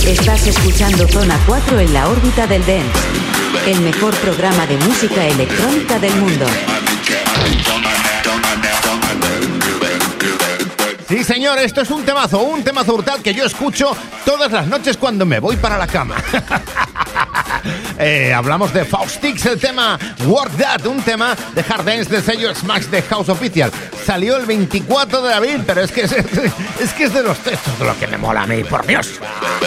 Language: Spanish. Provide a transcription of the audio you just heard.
Estás escuchando Zona 4 en la órbita del dance, el mejor programa de música electrónica del mundo. Sí, señor, esto es un temazo brutal que yo escucho todas las noches cuando me voy para la cama. Hablamos de Faustix, el tema Work That, un tema de hard dance del sello Smash de House Official. Salió el 24 de abril, pero es que es de los textos de lo que me mola a mí, por Dios.